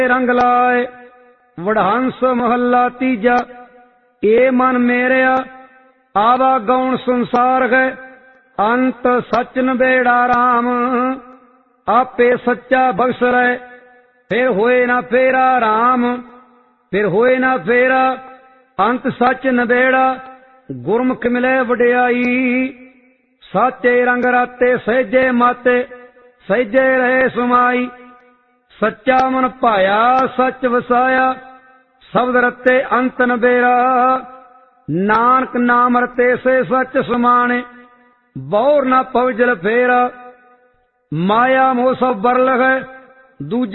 रंग लाए वडहंस महला तीजा। ए मन मेरिया आवा गौण संसार है, अंत सच नबेड़ा राम। आपे सच्चा बख्श रहे, फिर होए ना फेरा राम। फिर होए ना फेरा, अंत सच नबेड़ा। गुरमुख मिले वडियाई, साचे रंग राते सहजे माते, सहजे रहे समाई। सच्चा मन पाया सच वसाया, शब्द रते अंत नबेरा। नानक नाम रते से सच समाने, बौर ना पवजल फेरा। माया मोह सब बरल है दूजा